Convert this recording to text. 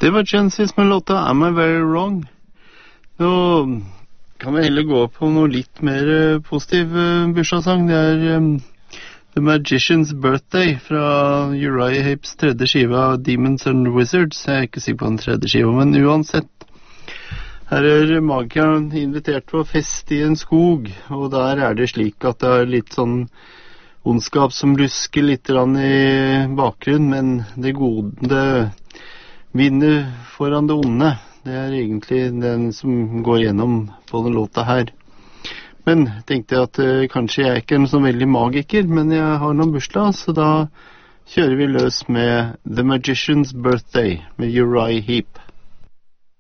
Det var Genesis med låta Am I Very Wrong? Nå kan vi heller gå på noe litt mer positiv bursdagssang. Det The Magician's Birthday fra Uriah Heep's tredje skive av Demons and Wizards. Jeg ikke sikker på den tredje skiva, men uansett. Her magikeren invitert på fest i en skog, og der det slik at det litt sånn ondskap som lusker litt grann i bakgrunnen, men det gode vinner foran det onde. Det egentlig den som går gjennom på den låta her. Men tenkte jeg at kanskje jeg ikke en sånn veldig magiker, men jeg har noen bursdag, så da kjører vi løs med The Magician's Birthday med Uriah Heep.